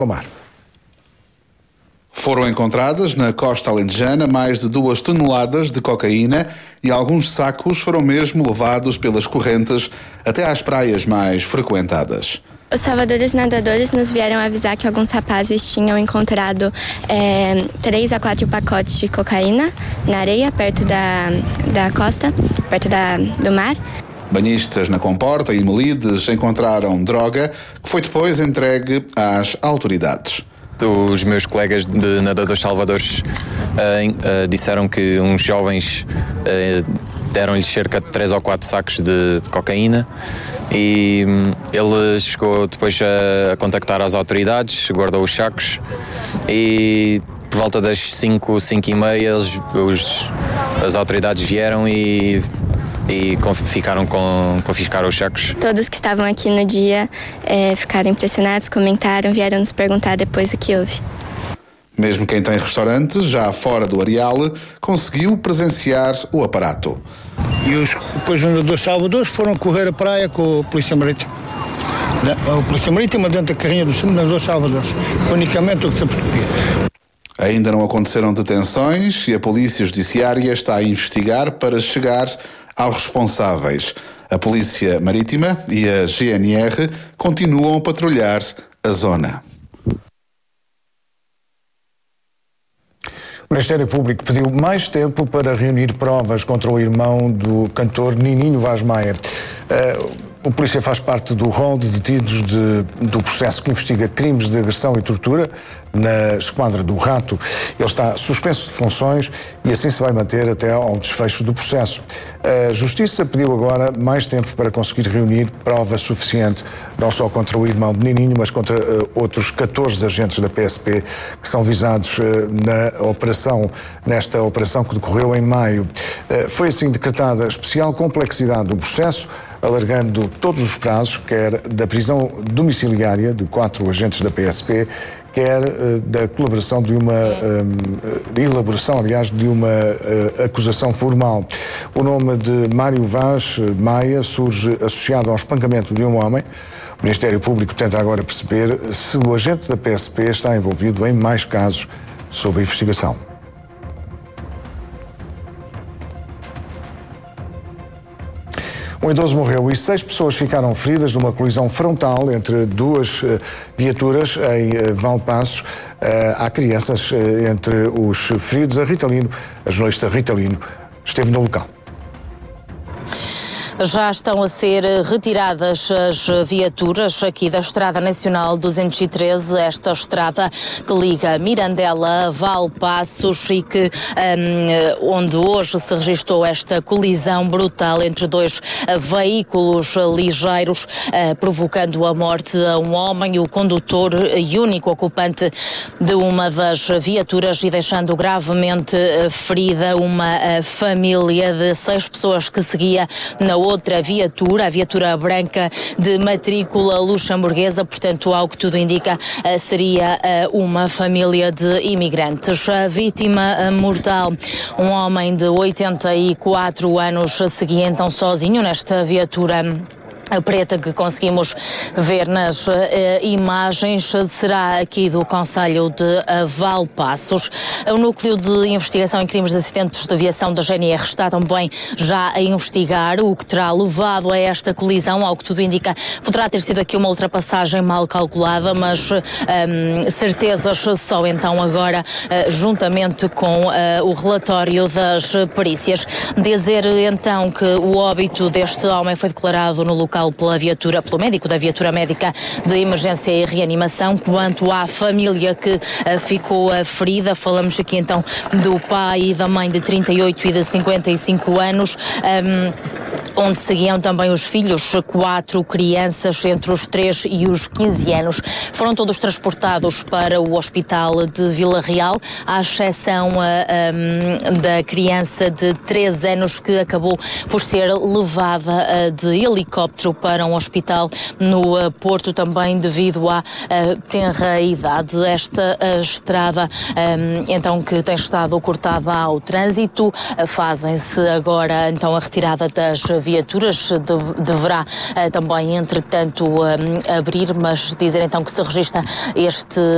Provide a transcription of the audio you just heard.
ao mar. Foram encontradas na costa alentejana mais de 2 toneladas de cocaína e alguns sacos foram mesmo levados pelas correntes até às praias mais frequentadas. Os salvadores nadadores nos vieram avisar que alguns rapazes tinham encontrado 3 a 4 pacotes de cocaína na areia, perto da costa, perto do mar. Banhistas na Comporta e Melides encontraram droga que foi depois entregue às autoridades. Os meus colegas de nadadores salvadores disseram que uns jovens deram-lhes cerca de 3 ou 4 sacos de cocaína e ele chegou depois a contactar as autoridades, guardou os sacos e por volta das 5h30 as autoridades vieram e confiscaram os sacos. Todos que estavam aqui no dia ficaram impressionados, comentaram, vieram nos perguntar depois o que houve. Mesmo quem tem restaurantes, já fora do areal, conseguiu presenciar o aparato. E depois os nadadores salvadores foram correr a praia com a Polícia Marítima. A Polícia Marítima dentro da carrinha dos nadadores salvadores. Unicamente o que se apropriou. Ainda não aconteceram detenções e a Polícia Judiciária está a investigar para chegar aos responsáveis. A Polícia Marítima e a GNR continuam a patrulhar a zona. O Ministério Público pediu mais tempo para reunir provas contra o irmão do cantor Nininho Vaz Maia. O polícia faz parte do rol de detidos do processo que investiga crimes de agressão e tortura na esquadra do Rato. Ele está suspenso de funções e assim se vai manter até ao desfecho do processo. A Justiça pediu agora mais tempo para conseguir reunir prova suficiente, não só contra o irmão de Nininho, mas contra outros 14 agentes da PSP que são visados nesta operação que decorreu em maio. Foi assim decretada especial complexidade do processo, alargando todos os prazos, quer da prisão domiciliária de 4 agentes da PSP, quer da colaboração de uma elaboração, aliás, de uma acusação formal. O nome de Mário Vaz Maia surge associado ao espancamento de um homem. O Ministério Público tenta agora perceber se o agente da PSP está envolvido em mais casos sob a investigação. Um idoso morreu e 6 pessoas ficaram feridas numa colisão frontal entre 2 viaturas em Valpaços. Há crianças entre os feridos. A jornalista Rita Lino, esteve no local. Já estão a ser retiradas as viaturas aqui da Estrada Nacional 213, esta estrada que liga Mirandela a Valpaços e onde hoje se registrou esta colisão brutal entre 2 veículos ligeiros, provocando a morte a um homem, o condutor e único ocupante de uma das viaturas e deixando gravemente ferida uma família de 6 pessoas que seguia na outra viatura, a viatura branca de matrícula luxemburguesa, portanto, ao que tudo indica, seria uma família de imigrantes. A vítima mortal, um homem de 84 anos, seguia então sozinho nesta viatura preta que conseguimos ver nas imagens, será aqui do concelho de Valpaços. O núcleo de investigação em crimes de acidentes de aviação da GNR está também já a investigar o que terá levado a esta colisão. Ao que tudo indica, poderá ter sido aqui uma ultrapassagem mal calculada, mas certezas só então agora, juntamente com o relatório das perícias. Dizer então que o óbito deste homem foi declarado no local pelo médico da viatura médica de emergência e reanimação. Quanto à família que ficou ferida, falamos aqui então do pai e da mãe de 38 e de 55 anos, onde seguiam também os filhos, 4 crianças entre os 3 e os 15 anos. Foram todos transportados para o hospital de Vila Real, à exceção da criança de 3 anos que acabou por ser levada de helicóptero para um hospital no Porto, também devido à tenra idade. Esta estrada, então, que tem estado cortada ao trânsito, fazem-se agora então a retirada das viaturas, deverá também, entretanto, abrir, mas dizer então que se registra este